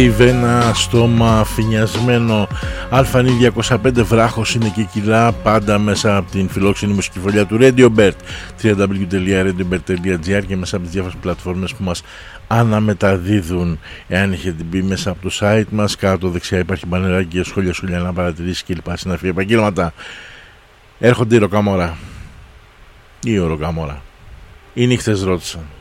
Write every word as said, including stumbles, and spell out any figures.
Η βένα, στόμα, φινιασμένο. Αλφανή διακόσια πέντε βράχος είναι και κιλά, πάντα μέσα από την φιλόξενη μουσική φωλιά του Radio Bird, double-u double-u double-u τελεία radio bird τελεία gr, και μέσα από τις διάφορες πλατφόρμες που μας αναμεταδίδουν. Εάν έχετε μπει μέσα από το site μας, κάτω δεξιά υπάρχει μπανεράκι για σχόλια, σχόλια, να παρατηρήσει και λοιπά συναφή επαγγέλματα. Έρχονται οι Ροκαμόρα. Ή ο Ροκαμόρα. Οι νύχτες ρώτησαν.